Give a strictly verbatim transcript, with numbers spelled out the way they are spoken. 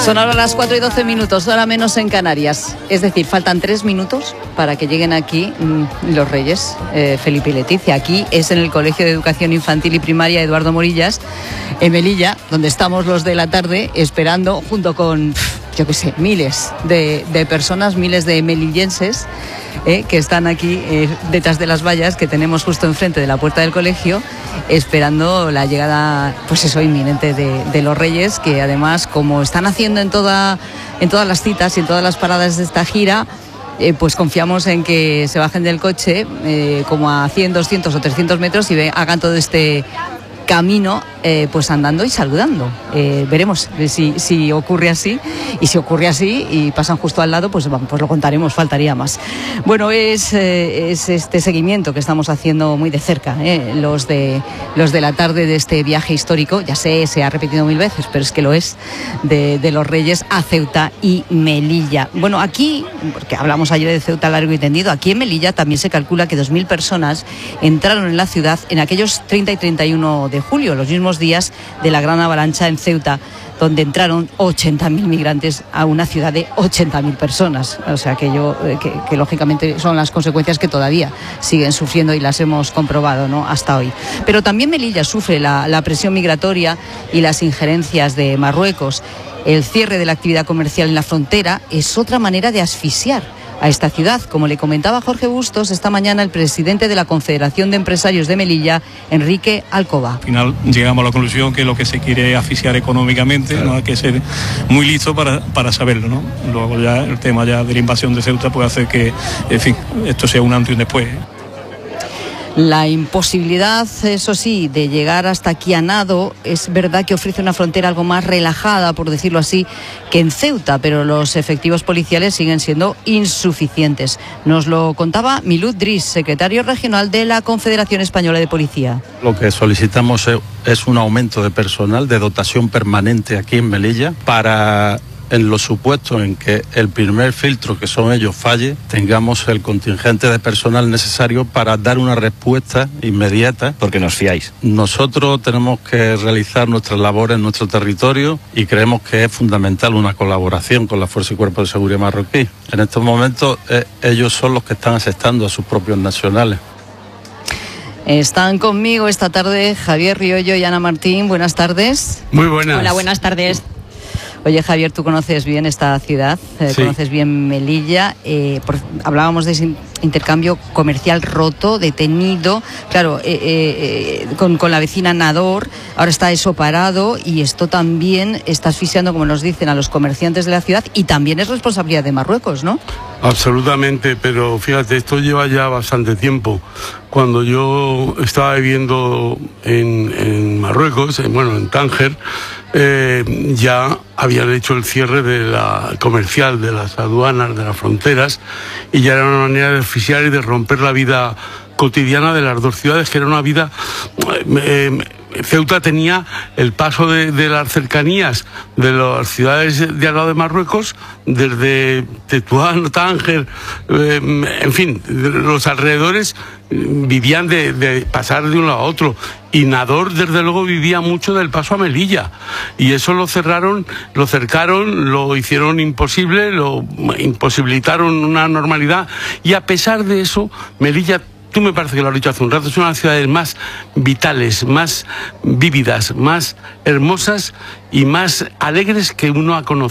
Son ahora las cuatro y doce minutos, hora menos en Canarias. Es decir, faltan tres minutos para que lleguen aquí mmm, los Reyes, eh, Felipe y Leticia. Aquí es en el Colegio de Educación Infantil y Primaria Eduardo Morillas, en Melilla, donde estamos los de la tarde esperando, junto con, yo qué sé, miles de, de personas, miles de melillenses, eh, que están aquí eh, detrás de las vallas que tenemos justo enfrente de la puerta del colegio, esperando la llegada, pues eso, inminente de, de los Reyes, que además, como están haciendo en toda, en todas las citas y en todas las paradas de esta gira, eh, pues confiamos en que se bajen del coche eh, como a cien, doscientos o trescientos metros y ve, hagan todo este camino eh, pues andando y saludando. Eh, veremos si, si ocurre así, y si ocurre así y pasan justo al lado, pues, pues lo contaremos, faltaría más. Bueno, es, eh, es este seguimiento que estamos haciendo muy de cerca, eh, los, de, los de la tarde de este viaje histórico, ya sé, se ha repetido mil veces, pero es que lo es, de, de los Reyes a Ceuta y Melilla. Bueno, aquí, porque hablamos ayer de Ceuta largo y tendido, aquí en Melilla también se calcula que dos mil personas entraron en la ciudad en aquellos treinta y treinta y uno de julio, los mismos días de la gran avalancha en Ceuta, donde entraron ochenta mil migrantes a una ciudad de ochenta mil personas. O sea, que, yo, que, que lógicamente son las consecuencias que todavía siguen sufriendo y las hemos comprobado, ¿no?, hasta hoy. Pero también Melilla sufre la, la presión migratoria y las injerencias de Marruecos. El cierre de la actividad comercial en la frontera es otra manera de asfixiar a esta ciudad. Como le comentaba Jorge Bustos esta mañana el presidente de la Confederación de Empresarios de Melilla, Enrique Alcoba. Al final llegamos a la conclusión que lo que se quiere es asfixiar económicamente, claro. No hay que ser muy listo para, para saberlo, ¿no? Luego ya el tema ya de la invasión de Ceuta puede hacer que, en fin, esto sea un antes y un después. La imposibilidad, eso sí, de llegar hasta aquí a nado, es verdad que ofrece una frontera algo más relajada, por decirlo así, que en Ceuta, pero los efectivos policiales siguen siendo insuficientes. Nos lo contaba Milud Dris, secretario regional de la Confederación Española de Policía. Lo que solicitamos es un aumento de personal, de dotación permanente aquí en Melilla, para, en los supuestos en que el primer filtro, que son ellos, falle, tengamos el contingente de personal necesario para dar una respuesta inmediata. Porque nos fiáis. Nosotros tenemos que realizar nuestras labores en nuestro territorio y creemos que es fundamental una colaboración con la Fuerza y Cuerpo de Seguridad marroquí. En estos momentos eh, ellos son los que están asestando a sus propios nacionales. Están conmigo esta tarde Javier Riollo y Ana Martín. Buenas tardes. Muy buenas. Hola, buenas tardes. Oye, Javier, tú conoces bien esta ciudad, eh, sí. Conoces bien Melilla. Eh, por, hablábamos de ese intercambio comercial roto, detenido, claro, eh, eh, con, con la vecina Nador. Ahora está eso parado y esto también está asfixiando, como nos dicen, a los comerciantes de la ciudad, y también es responsabilidad de Marruecos, ¿no? Absolutamente, pero fíjate, esto lleva ya bastante tiempo. Cuando yo estaba viviendo en, en Marruecos, en, bueno, en Tánger, eh, ya habían hecho el cierre de la comercial, de las aduanas, de las fronteras, y ya era una manera de asfixiar y de romper la vida cotidiana de las dos ciudades, que era una vida... Eh, Ceuta tenía el paso de, de las cercanías de las ciudades de al lado de Marruecos, desde Tetuán, Tánger, eh, en fin, los alrededores vivían de, de pasar de un lado a otro. Y Nador, desde luego, vivía mucho del paso a Melilla. Y eso lo cerraron, lo cercaron, lo hicieron imposible, lo imposibilitaron una normalidad. Y a pesar de eso, Melilla, tú me parece que lo has dicho hace un rato, es una de las ciudades más vitales, más vívidas, más hermosas y más alegres que uno ha conocido.